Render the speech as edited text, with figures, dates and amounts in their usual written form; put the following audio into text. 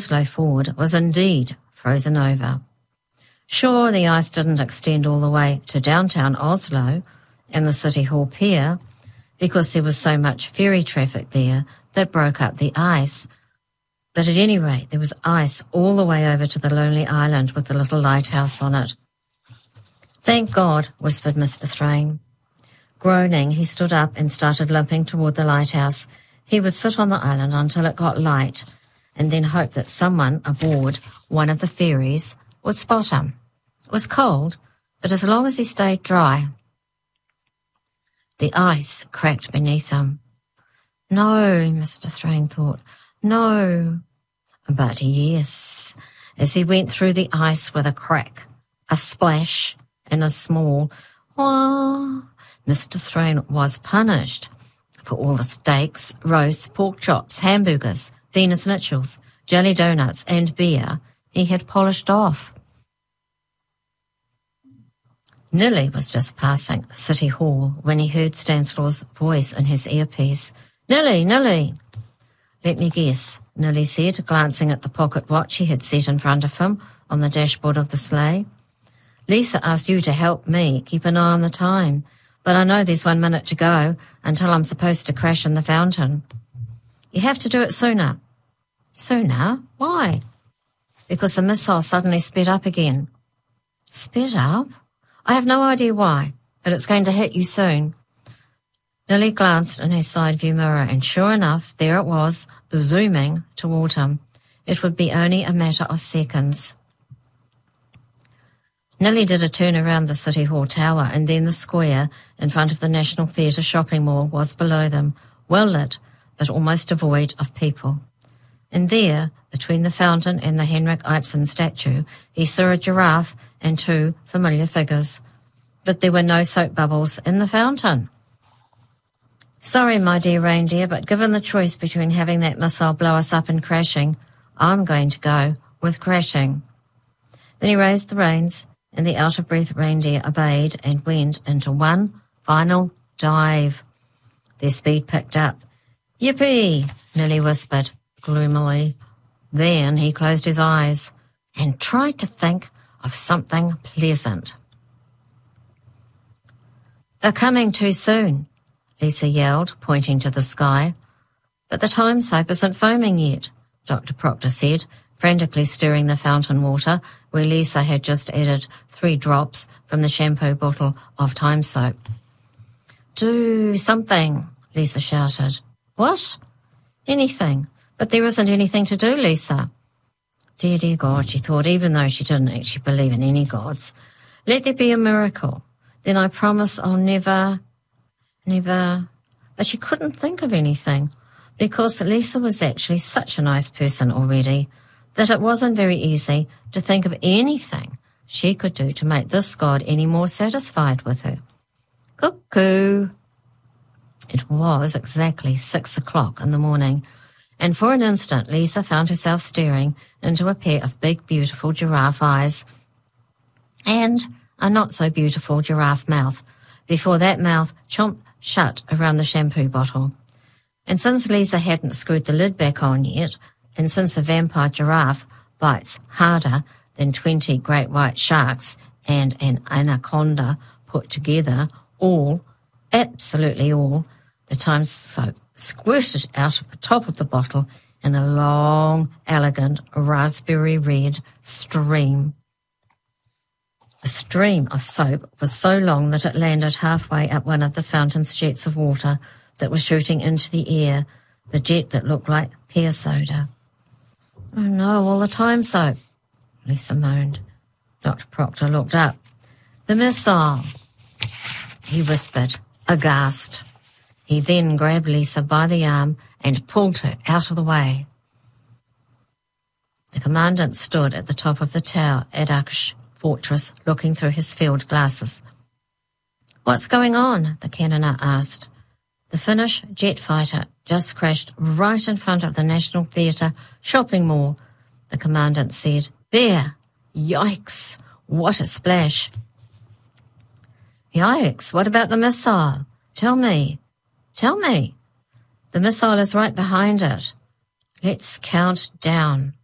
Oslo Ford was indeed frozen over. Sure, the ice didn't extend all the way to downtown Oslo and the City Hall Pier, because there was so much ferry traffic there that broke up the ice. But at any rate, there was ice all the way over to the lonely island with the little lighthouse on it. "Thank God," whispered Mr. Thrain. Groaning, he stood up and started limping toward the lighthouse. He would sit on the island until it got light, and then hope that someone aboard one of the ferries would spot him. It was cold, but as long as he stayed dry. The ice cracked beneath him. No, Mr. Thrain thought, no. But yes, as he went through the ice with a crack, a splash, and a small wah, Mr. Thrain was punished for all the steaks, roasts, pork chops, hamburgers, Venus Mitchells, jelly donuts, and beer he had polished off. Nilly was just passing City Hall when he heard Stanislaw's voice in his earpiece. "Nilly, Nilly!" "Let me guess," Nilly said, glancing at the pocket watch he had set in front of him on the dashboard of the sleigh. "Lisa asked you to help me keep an eye on the time, but I know there's 1 minute to go until I'm supposed to crash in the fountain." "You have to do it sooner." "Sooner? Why?" "Because the missile suddenly sped up again." "Sped up? I have no idea why, but it's going to hit you soon." Nilly glanced in his side view mirror, and sure enough, there it was, zooming toward him. It would be only a matter of seconds. Nilly did a turn around the City Hall Tower, and then the square in front of the National Theatre shopping mall was below them, well lit, but almost devoid of people. And there, between the fountain and the Henrik Ibsen statue, he saw a giraffe and 2 familiar figures. But there were no soap bubbles in the fountain. "Sorry, my dear reindeer, but given the choice between having that missile blow us up and crashing, I'm going to go with crashing." Then he raised the reins, and the out-of-breath reindeer obeyed and went into one final dive. Their speed picked up. "Yippee!" Nilly whispered gloomily. Then he closed his eyes and tried to think of something pleasant. "They're coming too soon," Lisa yelled, pointing to the sky. "But the time soap isn't foaming yet," Dr. Proctor said, frantically stirring the fountain water where Lisa had just added 3 drops from the shampoo bottle of time soap. "Do something," Lisa shouted. "What?" "Anything. But there isn't anything to do, Lisa." Dear God, she thought, even though she didn't actually believe in any gods. "Let there be a miracle. Then I promise I'll never... But she couldn't think of anything, because Lisa was actually such a nice person already that it wasn't very easy to think of anything she could do to make this God any more satisfied with her. Cuckoo! It was exactly 6 o'clock in the morning, and for an instant Lisa found herself staring into a pair of big, beautiful giraffe eyes and a not-so-beautiful giraffe mouth before that mouth chomped shut around the shampoo bottle. And since Lisa hadn't screwed the lid back on yet, and since a vampire giraffe bites harder than 20 great white sharks and an anaconda put together, absolutely all, the time soap squirted out of the top of the bottle in a long, elegant, raspberry red stream. The stream of soap was so long that it landed halfway up one of the fountain's jets of water that was shooting into the air, the jet that looked like pear soda. "Oh no, all the time soap," Lisa moaned. Dr. Proctor looked up. "The missile," he whispered, aghast. He then grabbed Lisa by the arm and pulled her out of the way. The commandant stood at the top of the tower at Aksh Fortress, looking through his field glasses. "What's going on?" the cannoneer asked. "The Finnish jet fighter just crashed right in front of the National Theatre shopping mall," the commandant said. "There! Yikes! What a splash!" "Yikes! What about the missile? Tell me. Tell me." "The missile is right behind it." "Let's count down."